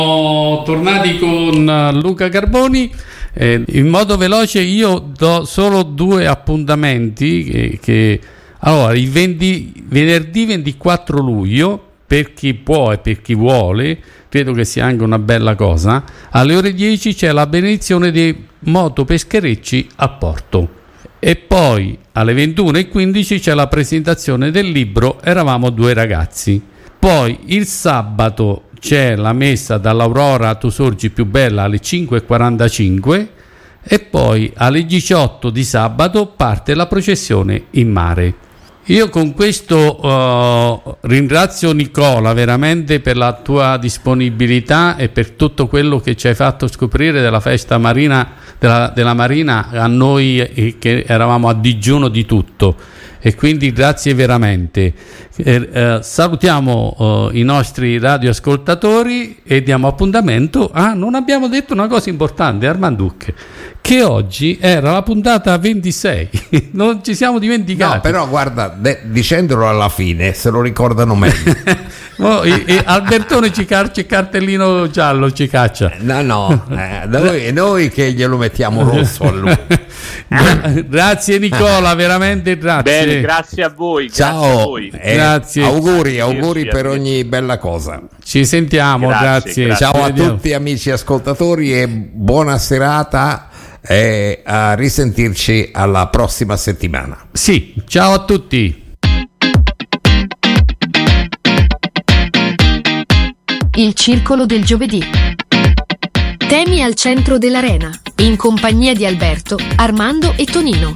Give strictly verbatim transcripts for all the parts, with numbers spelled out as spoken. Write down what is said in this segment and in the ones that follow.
Tornati con Luca Carboni. Eh, in modo veloce io do solo due appuntamenti che, che allora il venti, venerdì ventiquattro luglio, per chi può e per chi vuole, credo che sia anche una bella cosa, alle ore dieci c'è la benedizione dei motopescherecci a Porto, e poi alle ventuno e quindici c'è la presentazione del libro Eravamo due ragazzi. Poi il sabato c'è la messa dall'Aurora Tu sorgi più bella alle cinque e quarantacinque, e poi alle diciotto di sabato parte la processione in mare. Io con questo uh, ringrazio Nicola veramente per la tua disponibilità e per tutto quello che ci hai fatto scoprire della festa marina, della, della Marina, a noi eh, che eravamo a digiuno di tutto, e quindi grazie veramente. Eh, eh, salutiamo eh, i nostri radioascoltatori e diamo appuntamento. Ah, non abbiamo detto una cosa importante, Armanduc, che oggi era la puntata ventisei. Non ci siamo dimenticati. No, però guarda, de- dicendolo alla fine se lo ricordano meglio. Oh, e, e Albertone ci caccia il cartellino giallo, ci caccia. No, no, eh, noi, noi che glielo mettiamo rosso a lui. Grazie Nicola, veramente grazie. Bene, grazie a voi. Ciao, grazie a voi. Eh, grazie. Auguri, auguri per ogni bella cosa. Ci sentiamo, grazie. Grazie, grazie. Ciao a Vediamo. tutti amici ascoltatori e buona serata, e a risentirci alla prossima settimana. Sì, ciao a tutti. Il circolo del giovedì. Temi al centro dell'arena, in compagnia di Alberto, Armando e Tonino.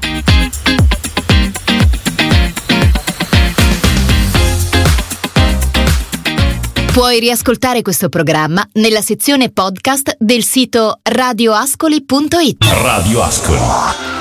Puoi riascoltare questo programma nella sezione podcast del sito radio ascoli punto it. Radio Ascoli.